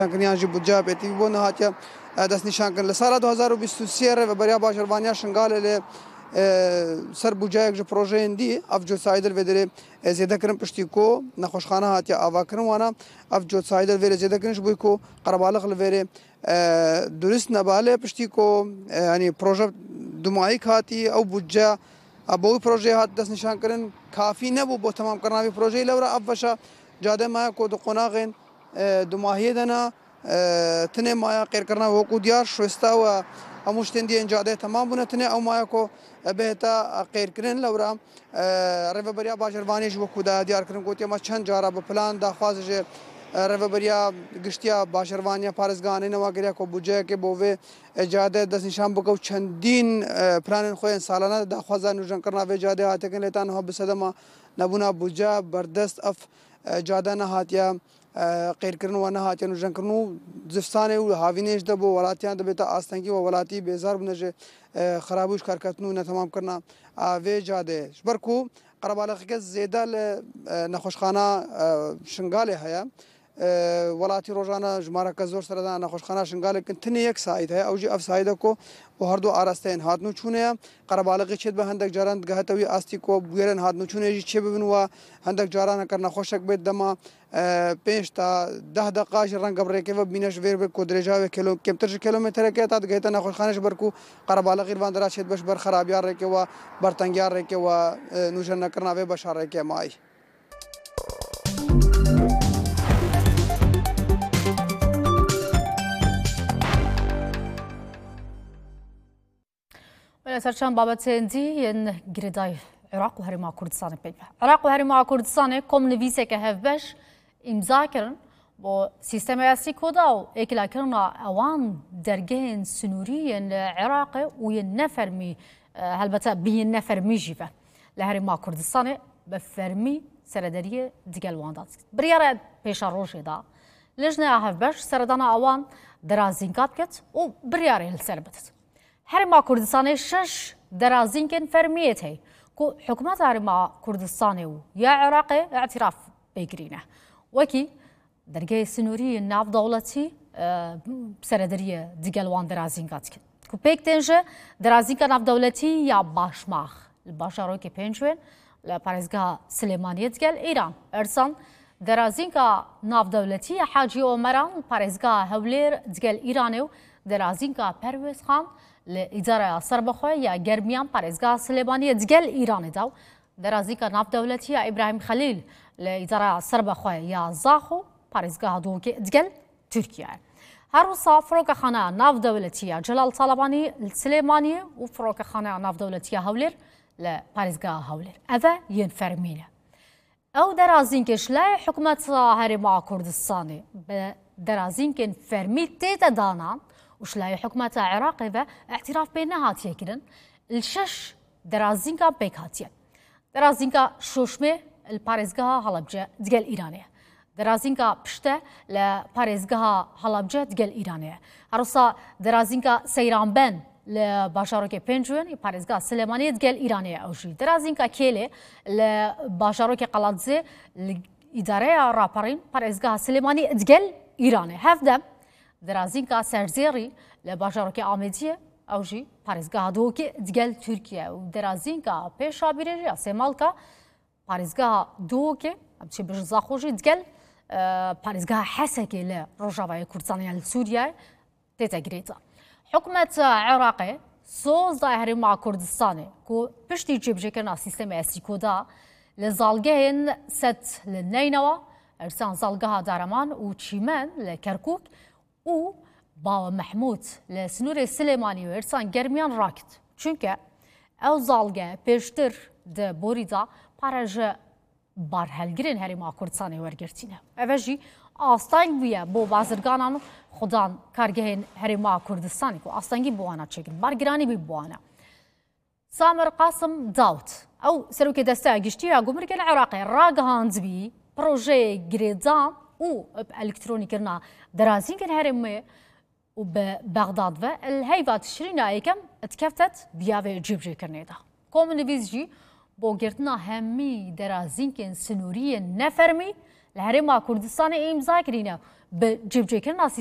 کنیان جی بودجا بیتی بون هاتیا دست نشان کن لسال 2023 و برای باشروانیا شنگال ل سر بودجا یک پروژه اندی افجو سایدل ودره زیاده کردن پشتی کو نخوشخانه هاتیا آوا کردن وانا افجو سایدل وره زیاده کردنش بوی کو قربالغ لوره درست نباله پشتی کو یعنی پروژه دمایی هاتی او بودجا ابوی پروژه هات دست نشان کردن کافی نبود با تمام کردن پروژه لورا افشا جاده ما کو دقناقین دماهی دنا تنه مایا غیر کرنا वो को दियार शोस्ता हुआ अमुश्तन दी इंजादे तमाम बुने तने अव माया को बेहता غیر کرن لورا رفا بریا باجروانی جو खुदा दियार करन को तमा छन जारा बप्लान दा ख्वाज जे रफा بریا गश्तिया बाजरवानिया फारसगान नवा गरिया को बुजे के बोवे इजादे दस निशान बको छंदीन प्लान खोय सालाना दा ख्वाजा नुजन करना वे जादे आते के लेता न बसदमा नबुना बुजा बर्दस्त अफ जादा न हातिया غیر کردن و نه هاتیان روشن کردن زفتانه و هاوینش دبو ولاتیان دبیتا آستانگی و ولاتی بیزار بنجه خرابوش کارکتنو نه تمام کردن و جاده برکو قربالغ که زیاده نخوشخانه شنگاله هیا ولاتی روزانه جماره کزور سردان نخوشخانه شنگاله کنتنی یک ساید ہے اوجی اف سایده کو و هر دو آراستین هاتنو چونه قربالغ چید به هندک جاران گهتوی آستی کو بیرن هاتنو چونه چه ببین و هندک جاران کرنا خوشک بید دما 5 تا 10 دقائق رنگ قبره که و بینش ویر به کدرجا و کیلو کمتر کیلومتر که تا گهتا نخوشخانه برکو قربالغ غیروان درا شد بش بر خرابیار ره که و برتنگیار ره که و نوشن نکرنا و بشار که مای سرچان بابت اندی ین گردای عراق و هرما کردستان پیدا عراق و هرما کردستان کم نویسه که هفبش امضا کردن با سیستم اصلی کودا و اکلا کردن اوان درگه سنوری عراق و ین نفرمی هلبته بی نفرمی جیفه لهرما کردستان بفرمی سردریه دیگل وانداد بریاره پیش روشه دا لجنه هفبش سردان اوان درازینکات کت و بریاره السربتت هرما کردستان شش درازینکن فرمیت هی کو حکومت هرما کردستان و یا عراق اعتراف بگرینه وکی درگه سنوری ناف دولتی سردریه دیگل وان درازینکات کن کو پیک تنجه درازینکا ناف دولتی یا باشماخ الباشارو که پنجوین لپارزگاه سلیمانیه دیگل ایران ارسان درازینکا ناف دولتی حاجی عمران پارزگاه هولیر دیگل ایرانه و درازینکا پرویز خان لإدارة سربخوي يا جرميان بارزقا سليمانية دجال إيران داو درازيكا ناف دولتي يا إبراهيم خليل لإدارة سربخوي يا زاخو بارزقا دوكي دجال تركيا هروسا فروكا خانة ناف دولتي يا جلال طلباني السليمانية وفروكا خانة ناف دولتي يا هولير لبارزقا هولير هذا ينفرمينه أو درازينكش لا حكومة هرما كردستاني درازينكن فرمي تيتا دانا وشلاي حكومة العراق و اعتراف بينها هاتيه كدن الشش درازينكا بيك هاتيه درازينكا شوشمه الباريزقها هلبجة دقل إيرانية درازينكا بشته لباريزقها هلبجة دقل إيرانية هروسا درازينكا سيران بن لباشاروكي بنجوين الباريزقها سليمانية دقل إيرانية أوجي درازينكا كيلي لباشاروكي قلادزي الإدارة رابرين باريزقها سليمانية دقل إيرانية هفدم درازينكا سرزيري لباشاروكي آمدية أوجي باريزقها دوكي دقل تركيا ودرازينكا بيشا بيريجيا سيمالكا باريزقها دوكي أمشي بجزاخوجي دقل باريزقها حسكي لرجاوة كردستانية لسوريا تتجريتا حكومة عراقي سوز ظاهري مع كردستاني كو بشتي جيب جيكنا سيستم اسيكودا لزالجين ست للنينوى ارسان زالجها دارمان وشيمان لكركوك و با محمود لسنور سليماني و ارسان گرمیان راکت چونکه او زالگه پیشتر ده بوریدا پارج بارهلگرین هریما کردستانی ورگرتینه اوجی آستانگ بویه بو بازرگانانو خودان کارگهین هریما کردستانی کو آستانگی بوانا چکن بارگرانی بی بوانا سامر قاسم داوت او سروکی دسته گشتی یا گمرک العراقی راگهاند بی پروژه گریدان و الکترونی کرنا درازين كان هرمي وبغداد و الهيفات شرينا ايكم اتكفتت بياوي جيب جي كرنيدا كوم نفيزجي بو گرتنا همي درازين كان سنوري نفرمي لهرما كردستان امضا كرينا به جیبجێکردنا